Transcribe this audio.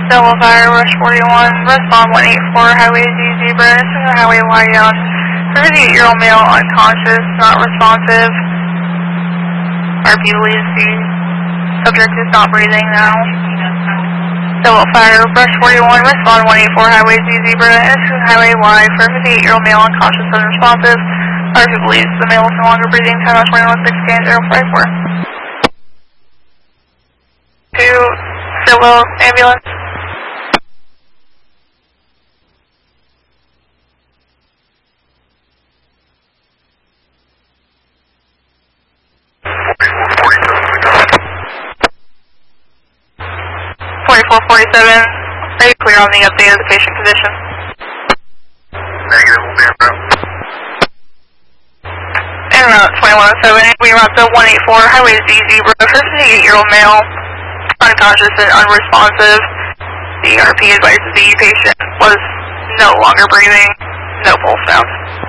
Double fire, rush 41, respond 184, highway Z Zebra, highway Y down. 38-year-old male, unconscious, not responsive. RP believes the subject is not breathing now. Double fire, brush 41, respond 184, highway Z Zebra, highway Y for 58-year-old male, unconscious, unresponsive. RP believes the male is no longer breathing, time out 21-6-054. 2, Stillwell, ambulance. Are you clear on the update of the patient condition? Negative, we'll be en route. En route 2107, we route the 184 highway Z Zebra for 58-year-old male, unconscious and unresponsive. The RP advises the patient was no longer breathing, no pulse found.